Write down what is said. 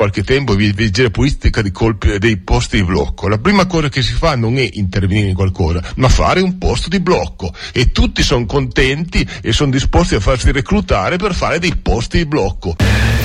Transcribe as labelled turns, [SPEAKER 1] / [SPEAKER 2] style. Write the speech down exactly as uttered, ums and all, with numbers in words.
[SPEAKER 1] qualche tempo vigile pulistica di colpi dei posti di blocco. La prima cosa che si fa non è intervenire in qualcosa, ma fare un posto di blocco, e tutti sono contenti e sono disposti a farsi reclutare per fare dei posti di blocco.